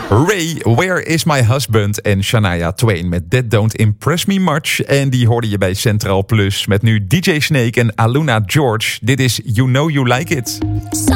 Ray, Where is my husband? En Shania Twain met That Don't Impress Me Much. En die hoorde je bij Centraal Plus met nu DJ Snake en Aluna George. Dit is You Know You Like It.